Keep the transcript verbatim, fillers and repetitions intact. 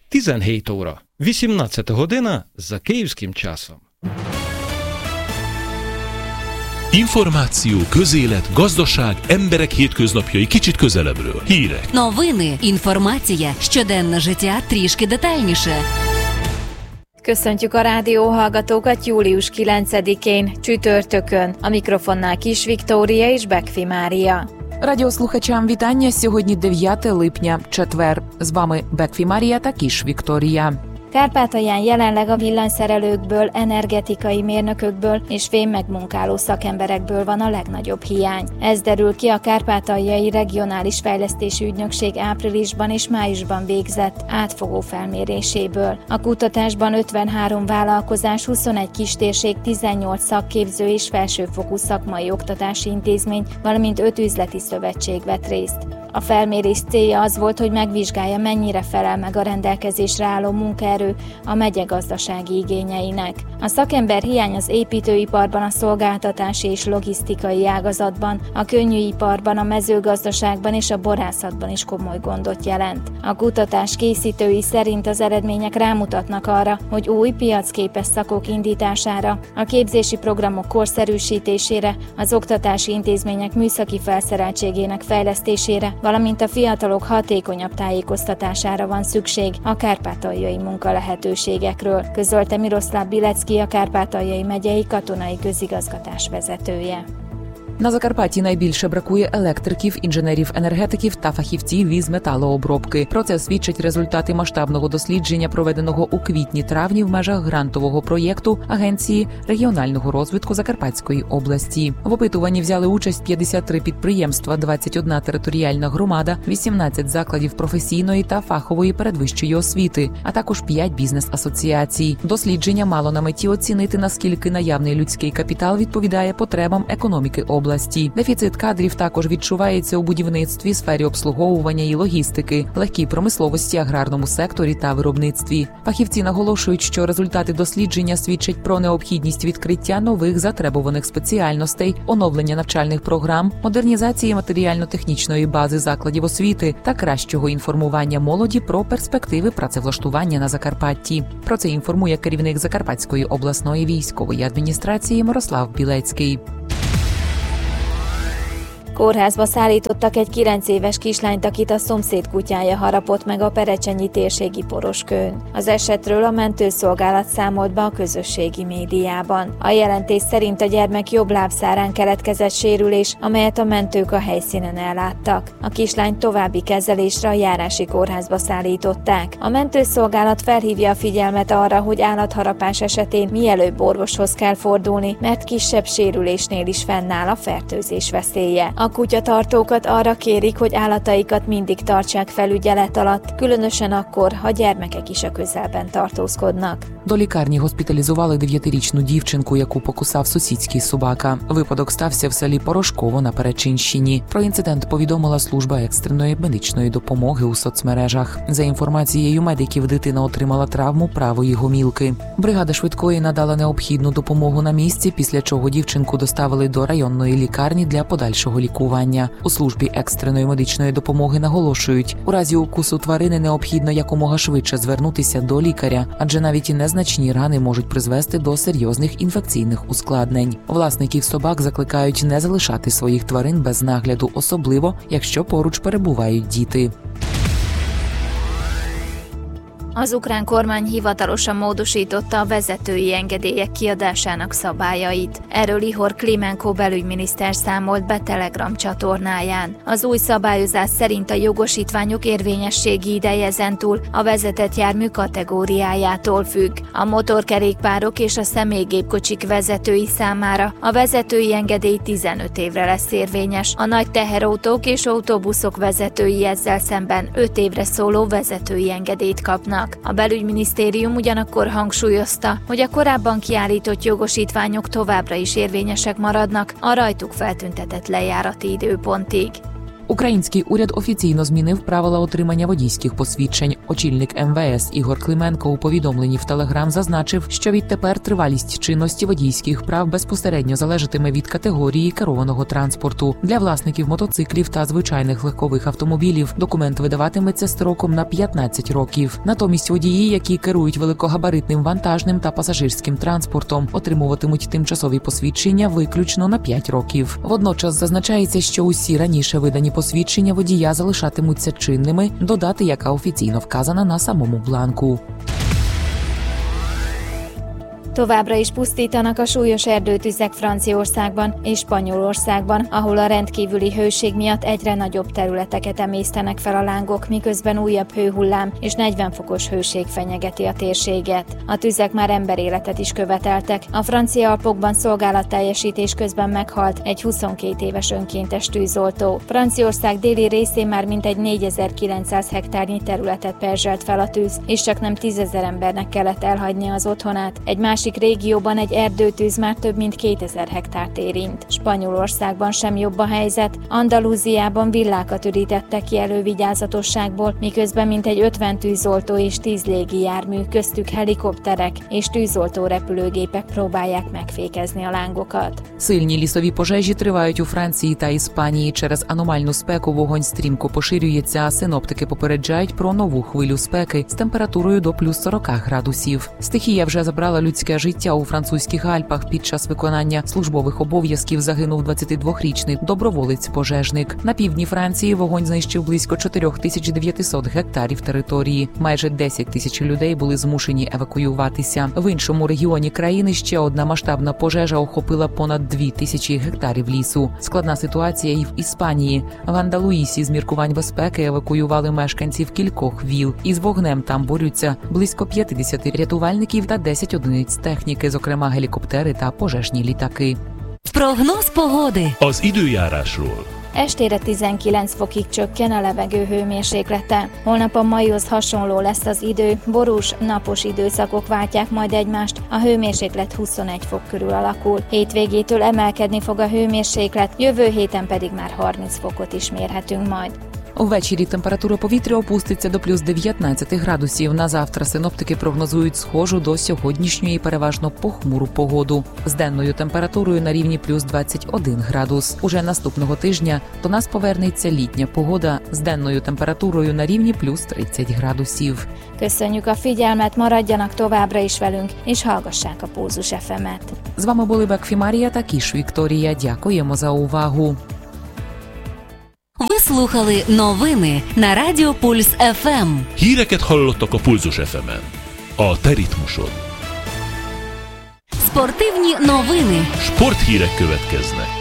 tizenhét óра, вісімнадцята година за київським часом. Információ, közélet, gazdaság, emberek hétköznapjai kicsit közelebbről. Hírek. Новини, інформація, щоденне життя трішки детальніше. Köszöntjük a rádióhallgatókat július kilencedikén, csütörtökön. A mikrofonnál Kis Viktória és Bekfi Mária. Радіослухачам вітання. Сьогодні дев'яте липня, четвер. З вами Bekfi Mária та Kis Viktória. Kárpátalján jelenleg a villanyszerelőkből, energetikai mérnökökből és fémmegmunkáló szakemberekből van a legnagyobb hiány. Ez derül ki a Kárpátaljai Regionális Fejlesztési Ügynökség áprilisban és májusban végzett átfogó felméréséből. A kutatásban ötvenhárom vállalkozás, huszonegy kistérség, tizennyolc szakképző és felsőfokú szakmai oktatási intézmény, valamint öt üzleti szövetség vett részt. A felmérés célja az volt, hogy megvizsgálja, mennyire felel meg a rendelkezésre álló munkaerő a megye gazdasági igényeinek. A szakember hiány az építőiparban, a szolgáltatási és logisztikai ágazatban, a könnyűiparban, a mezőgazdaságban és a borászatban is komoly gondot jelent. A kutatás készítői szerint az eredmények rámutatnak arra, hogy új piacképes szakok indítására, a képzési programok korszerűsítésére, az oktatási intézmények műszaki felszereltségének fejlesztésére, valamint a fiatalok hatékonyabb tájékoztatására van szükség a kárpátaljai munkalehetőségekről, közölte Miroslav Bilecki, a Kárpátaljai megyei katonai közigazgatás vezetője. На Закарпатті найбільше бракує електриків, інженерів-енергетиків та фахівців із металообробки. Про це свідчать результати масштабного дослідження, проведеного у квітні-травні в межах грантового проєкту Агенції регіонального розвитку Закарпатської області. В опитуванні взяли участь п'ятдесят три підприємства, двадцять одна територіальна громада, вісімнадцять закладів професійної та фахової передвищої освіти, а також п'ять бізнес-асоціацій. Дослідження мало на меті оцінити, наскільки наявний людський капітал відповідає потребам економіки області. Дефіцит кадрів також відчувається у будівництві, сфері обслуговування і логістики, легкій промисловості, аграрному секторі та виробництві. Фахівці наголошують, що результати дослідження свідчать про необхідність відкриття нових затребуваних спеціальностей, оновлення навчальних програм, модернізації матеріально-технічної бази закладів освіти та кращого інформування молоді про перспективи працевлаштування на Закарпатті. Про це інформує керівник Закарпатської обласної військової адміністрації Miroslav Bilecki. Kórházba szállítottak egy kilenc éves kislányt, akit a szomszéd kutyája harapott meg a Perecsenyi térségi Poroskőn. Az esetről a mentőszolgálat számolt be a közösségi médiában. A jelentés szerint a gyermek jobb lábszárán keletkezett sérülés, amelyet a mentők a helyszínen elláttak. A kislányt további kezelésre a járási kórházba szállították. A mentőszolgálat felhívja a figyelmet arra, hogy állatharapás esetén mielőbb orvoshoz kell fordulni, mert kisebb sérülésnél is fennáll a fertőzés veszélye. A kutyatartókat arra kérik, hogy állataikat mindig tartsák felügyelet alatt, különösen akkor, ha gyermekek is a közelben tartózkodnak. До лікарні госпіталізували дев'ятирічну дівчинку, яку покусав сусідський собака. Випадок стався в селі Порошково на Перечинщині. Про інцидент повідомила служба екстреної медичної допомоги у соцмережах. За інформацією медиків, дитина отримала травму правої гомілки. Бригада швидкої надала необхідну допомогу на місці, після чого дівчинку доставили до районної лікарні для подальшого лікування. У службі екстреної медичної допомоги наголошують, у разі укусу тварини необхідно якомога швидше звернутися до лікаря, адже навіть і незначні рани можуть призвести до серйозних інфекційних ускладнень. Власників собак закликають не залишати своїх тварин без нагляду, особливо, якщо поруч перебувають діти. Az ukrán kormány hivatalosan módosította a vezetői engedélyek kiadásának szabályait. Erről Ihor Klimenko belügyminiszter számolt be Telegram csatornáján. Az új szabályozás szerint a jogosítványok érvényességi ideje ezentúl a vezetett jármű kategóriájától függ. A motorkerékpárok és a személygépkocsik vezetői számára a vezetői engedély tizenöt évre lesz érvényes. A nagy teherautók és autóbuszok vezetői ezzel szemben öt évre szóló vezetői engedélyt kapnak. A belügyminisztérium ugyanakkor hangsúlyozta, hogy a korábban kiállított jogosítványok továbbra is érvényesek maradnak a rajtuk feltüntetett lejárati időpontig. Український уряд офіційно змінив правила отримання водійських посвідчень. Очільник ем ве ес Ігор Клименко у повідомленні в Телеграм зазначив, що відтепер тривалість чинності водійських прав безпосередньо залежатиме від категорії керованого транспорту. Для власників мотоциклів та звичайних легкових автомобілів документ видаватиметься строком на п'ятнадцять років. Натомість водії, які керують великогабаритним вантажним та пасажирським транспортом, отримуватимуть тимчасові посвідчення виключно на п'ять років. Водночас зазначається, що усі раніше видані посвідчення водія залишатимуться чинними до дати, яка офіційно вказана на самому бланку. Továbbra is pusztítanak a súlyos erdőtüzek Franciaországban és Spanyolországban, ahol a rendkívüli hőség miatt egyre nagyobb területeket emésztenek fel a lángok, miközben újabb hőhullám és negyven fokos hőség fenyegeti a térséget. A tüzek már emberéletet is követeltek. A francia Alpokban szolgálatteljesítés közben meghalt egy huszonkét éves önkéntes tűzoltó. Franciaország déli részén már mintegy négyezer-kilencszáz hektárnyi területet perzselt fel a tűz, és csak nem tízezer embernek kellett elhagynia az otthonát. Egy másik régióban egy erdőtűz már több mint kétezer hektárt érint. Spanyolországban sem jobb a helyzet. Andalúziában villákat ürítettek ki elővigyázatosságból, miközben mintegy ötven tűzoltó és tíz légijármű, köztük helikopterek és tűzoltó repülőgépek próbálják megfékezni a lángokat. Сильні лісові пожежі тривають у Франції та Іспанії. Через аномальну спеку вогонь стрімко поширюється, а синоптики попереджають про нову хвилю спеки з температурою до плюс сорок градусів. Стихія вже забрала людське життя у французьких Альпах. Під час виконання службових обов'язків загинув двадцятидвохрічний доброволець-пожежник. На півдні Франції вогонь знищив близько чотири тисячі дев'ятсот гектарів території. Майже десять тисяч людей були змушені евакуюватися. В іншому регіоні країни ще одна масштабна пожежа охопила понад дві тисячі гектарів лісу. Складна ситуація і в Іспанії. В Андалуїсі з міркувань безпеки евакуювали мешканців кількох віл. Із вогнем там борються близько п'ятдесят рятувальників та десять одиниць техніки, зокрема гелікоптери та пожежні літаки. Прогноз погоди. Az időjárásról. Estére tizenkilenc fokig csökken a levegő hőmérséklete. Holnap a maihoz hasonló lesz az idő, borús, napos időszakok váltják majd egymást, a hőmérséklet huszonegy fok körül alakul. Hétvégétől emelkedni fog a hőmérséklet, jövő héten pedig már harminc fokot is mérhetünk majd. Ввечері температура повітря опуститься до плюс дев'ятнадцять градусів. На завтра синоптики прогнозують схожу до сьогоднішньої переважно похмуру погоду. З денною температурою на рівні плюс двадцять один градус. Уже наступного тижня до нас повернеться літня погода з денною температурою на рівні плюс тридцять градусів. Köszönjük a figyelmet, maradjanak továbbra is velünk, és hallgassák a Pózus еф ем-et. З вами були Бекфі Марія та Кіш Вікторія. Дякуємо за увагу. Ви слухали новини на Радіо Пульс еф ем. Híreket hallottak a Pulzus еф ем-en. A te ritmusod. Спортивні новини. Sporthírek következnek.